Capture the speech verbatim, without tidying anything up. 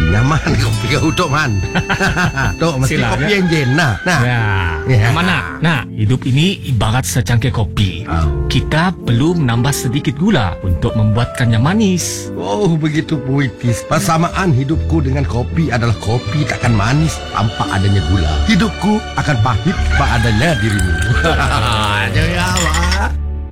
nyaman kopi kau Tok Man. Tok mesti Silakan. kopi enjin nah. Nah. Ya. Mana? Nah, hidup ini ibarat secangkir kopi. Oh. Kita perlu menambah sedikit gula untuk membuatkannya manis. Oh, begitu puitis. Persamaan hidupku dengan kopi adalah kopi takkan manis tanpa adanya gula. Hidupku akan pahit tanpa adanya dirimu. Jaya, Wak.